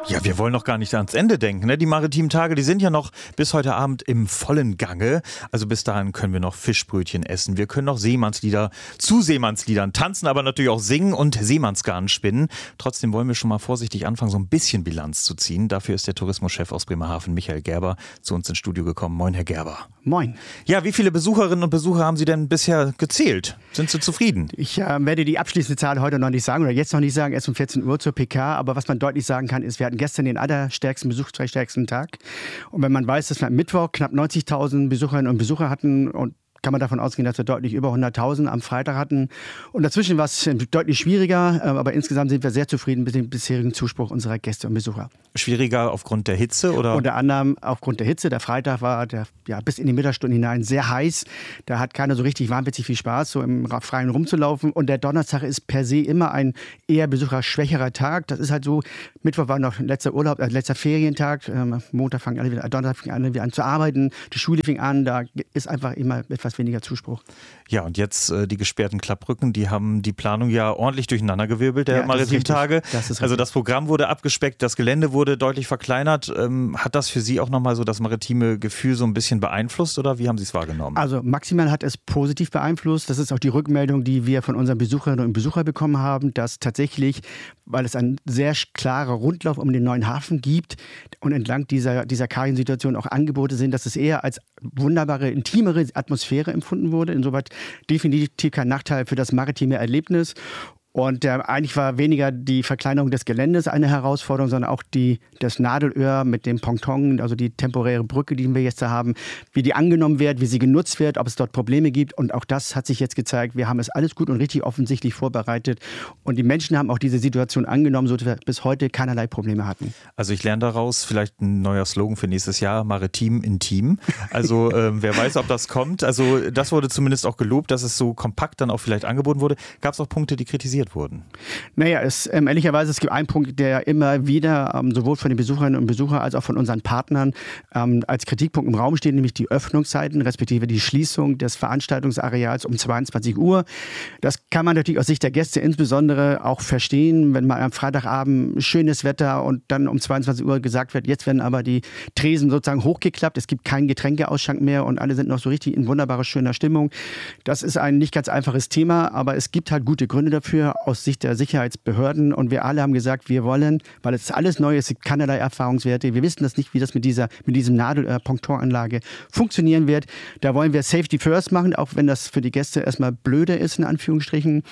Ja, wir wollen noch gar nicht ans Ende denken. Ne? Die maritimen Tage, die sind ja noch bis heute Abend im vollen Gange. Also bis dahin können wir noch Fischbrötchen essen. Wir können noch Seemannslieder zu Seemannsliedern tanzen, aber natürlich auch singen und Seemannsgarn spinnen. Trotzdem wollen wir schon mal vorsichtig anfangen, so ein bisschen Bilanz zu ziehen. Dafür ist der Tourismuschef aus Bremerhaven, Michael Gerber, zu uns ins Studio gekommen. Moin, Herr Gerber. Moin. Ja, wie viele Besucherinnen und Besucher haben Sie denn bisher gezählt? Sind Sie zufrieden? Ich werde die abschließende Zahl heute noch nicht sagen oder jetzt noch nicht sagen, erst um 14 Uhr zur PK. Aber was man deutlich sagen kann, ist, wir hatten gestern den allerstärksten, besuchsstärksten Tag. Und wenn man weiß, dass wir am Mittwoch knapp 90.000 Besucherinnen und Besucher hatten und kann man davon ausgehen, dass wir deutlich über 100.000 am Freitag hatten. Und dazwischen war es deutlich schwieriger, aber insgesamt sind wir sehr zufrieden mit dem bisherigen Zuspruch unserer Gäste und Besucher. Schwieriger aufgrund der Hitze, oder? Unter anderem aufgrund der Hitze. Der Freitag war bis in die Mittagsstunden hinein sehr heiß. Da hat keiner so richtig wahnwitzig viel Spaß, so im Freien rumzulaufen. Und der Donnerstag ist per se immer ein eher besucherschwächerer Tag. Das ist halt so. Mittwoch war noch letzter Urlaub, letzter Ferientag. Montag fangen alle wieder, Donnerstag fangen alle wieder an zu arbeiten. Die Schule fing an. Da ist einfach immer etwas weniger Zuspruch. Ja, und jetzt die gesperrten Klappbrücken, die haben die Planung ja ordentlich durcheinandergewirbelt, der maritimen Tage. Also das Programm wurde abgespeckt, das Gelände wurde deutlich verkleinert. Hat das für Sie auch nochmal so das maritime Gefühl so ein bisschen beeinflusst oder wie haben Sie es wahrgenommen? Also maximal hat es positiv beeinflusst. Das ist auch die Rückmeldung, die wir von unseren Besucherinnen und Besuchern bekommen haben, dass tatsächlich, weil es ein sehr klarer Rundlauf um den neuen Hafen gibt und entlang dieser Kajensituation auch Angebote sind, dass es eher als wunderbare, intimere Atmosphäre empfunden wurde. Insoweit definitiv kein Nachteil für das maritime Erlebnis. Und eigentlich war weniger die Verkleinerung des Geländes eine Herausforderung, sondern auch das Nadelöhr mit dem Ponton, also die temporäre Brücke, die wir jetzt da haben, wie die angenommen wird, wie sie genutzt wird, ob es dort Probleme gibt. Und auch das hat sich jetzt gezeigt. Wir haben es alles gut und richtig offensichtlich vorbereitet. Und die Menschen haben auch diese Situation angenommen, sodass wir bis heute keinerlei Probleme hatten. Also ich lerne daraus vielleicht ein neuer Slogan für nächstes Jahr, maritim intim. Also wer weiß, ob das kommt. Also das wurde zumindest auch gelobt, dass es so kompakt dann auch vielleicht angeboten wurde. Gab es auch Punkte, die kritisiert wurden? Naja, ehrlicherweise, es gibt einen Punkt, der immer wieder sowohl von den Besucherinnen und Besuchern als auch von unseren Partnern als Kritikpunkt im Raum steht, nämlich die Öffnungszeiten, respektive die Schließung des Veranstaltungsareals um 22 Uhr. Das kann man natürlich aus Sicht der Gäste insbesondere auch verstehen, wenn man am Freitagabend schönes Wetter und dann um 22 Uhr gesagt wird, jetzt werden aber die Tresen sozusagen hochgeklappt, es gibt keinen Getränkeausschank mehr und alle sind noch so richtig in wunderbarer, schöner Stimmung. Das ist ein nicht ganz einfaches Thema, aber es gibt halt gute Gründe dafür aus Sicht der Sicherheitsbehörden und wir alle haben gesagt, wir wollen, weil es alles neu ist, es gibt keinerlei Erfahrungswerte, wir wissen das nicht, wie das mit diesem Pontonanlage funktionieren wird. Da wollen wir Safety First machen, auch wenn das für die Gäste erstmal blöde ist, in Anführungsstrichen.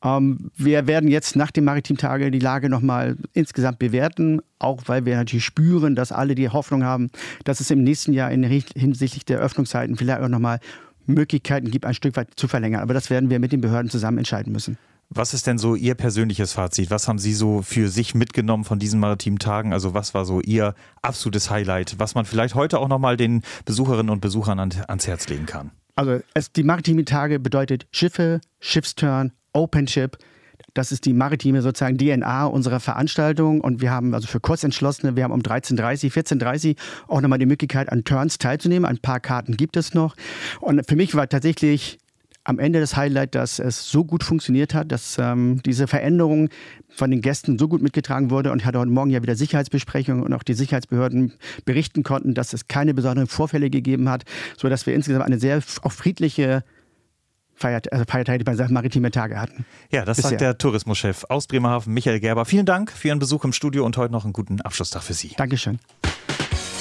Wir werden jetzt nach den maritimen Tagen die Lage nochmal insgesamt bewerten, auch weil wir natürlich spüren, dass alle die Hoffnung haben, dass es im nächsten Jahr hinsichtlich der Öffnungszeiten vielleicht auch nochmal Möglichkeiten gibt, ein Stück weit zu verlängern. Aber das werden wir mit den Behörden zusammen entscheiden müssen. Was ist denn so Ihr persönliches Fazit? Was haben Sie so für sich mitgenommen von diesen maritimen Tagen? Also was war so Ihr absolutes Highlight, was man vielleicht heute auch nochmal den Besucherinnen und Besuchern ans Herz legen kann? Also die maritimen Tage bedeutet Schiffe, Schiffsturn, Open Ship. Das ist die maritime sozusagen DNA unserer Veranstaltung und wir haben also für Kurzentschlossene, wir haben um 14:30 auch nochmal die Möglichkeit an Turns teilzunehmen. Ein paar Karten gibt es noch und für mich war tatsächlich am Ende das Highlight, dass es so gut funktioniert hat, dass diese Veränderung von den Gästen so gut mitgetragen wurde und ich hatte heute Morgen ja wieder Sicherheitsbesprechungen und auch die Sicherheitsbehörden berichten konnten, dass es keine besonderen Vorfälle gegeben hat, sodass wir insgesamt eine sehr auch friedliche Feiertage bei maritime Tage hatten. Ja, das sagt der Tourismuschef aus Bremerhaven, Michael Gerber. Vielen Dank für Ihren Besuch im Studio und heute noch einen guten Abschlusstag für Sie. Dankeschön.